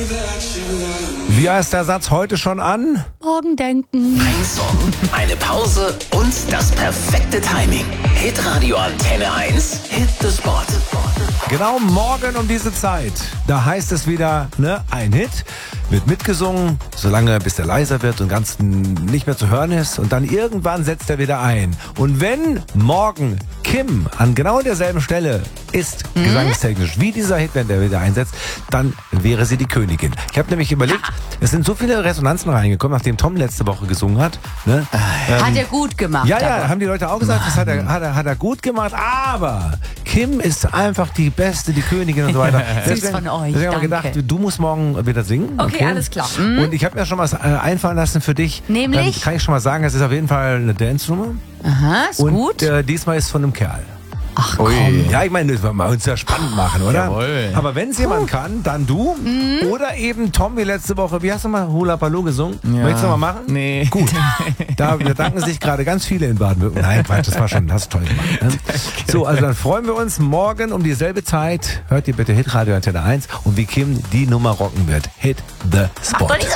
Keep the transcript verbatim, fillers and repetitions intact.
Wie heißt der Satz heute schon an? Morgen denken. Ein Song, eine Pause und das perfekte Timing. Hitradio Antenne eins, Hit the Spot. Genau morgen um diese Zeit. Da heißt es wieder, ne, ein Hit, wird mitgesungen, solange bis der leiser wird und ganz nicht mehr zu hören ist. Und dann irgendwann setzt er wieder ein. Und wenn morgen Kim an genau derselben Stelle ist, mhm. gesangstechnisch, wie dieser Hit, wenn der wieder einsetzt, dann wäre sie die Königin. Ich habe nämlich überlegt, es sind so viele Resonanzen reingekommen, nachdem Tom letzte Woche gesungen hat. Ne? Hat ähm, er gut gemacht. Ja, ja, aber. haben die Leute auch gesagt, das hat er, hat, er, hat er gut gemacht, aber Kim ist einfach die Beste, die Königin und so weiter. Süß von euch, deswegen habe ich gedacht, du musst morgen wieder singen. Okay, okay. Alles klar. Mhm. Und ich habe mir schon was einfallen lassen für dich. Nämlich? Ähm, kann ich schon mal sagen, es ist auf jeden Fall eine Dance-Nummer. Aha, ist und, gut. Und äh, diesmal ist von einem Kerl. Ach komm. Ja, ich meine, das wollen wir uns ja spannend machen, oder? Jawohl. Aber wenn es jemand kann, dann du. Mhm. Oder eben Tom wie letzte Woche. Wie hast du mal Hula Baloo gesungen? Ja. Möchtest du mal machen? Nee. Gut. Da bedanken sich gerade ganz viele in Baden-Württemberg. Nein, Quatsch, das war schon, hast du toll gemacht. Ne? So, also dann freuen wir uns morgen um dieselbe Zeit. Hört ihr bitte Hitradio Antenne eins und wie Kim die Nummer rocken wird. Hit the Spot.